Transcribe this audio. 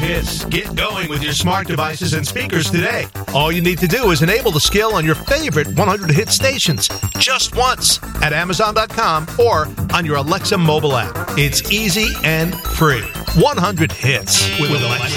Hits. Get going with your smart devices and speakers today. All you need to do is enable the skill on your favorite 100 hit stations just once at Amazon.com or on your Alexa mobile app. It's easy and free. 100 hits with Alexa.